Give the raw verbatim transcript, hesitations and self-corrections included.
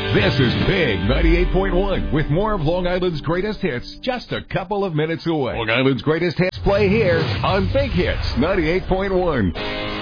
This is Big ninety-eight point one with more of Long Island's greatest hits just a couple of minutes away. Long Island's greatest hits play here on Big Hits ninety-eight point one.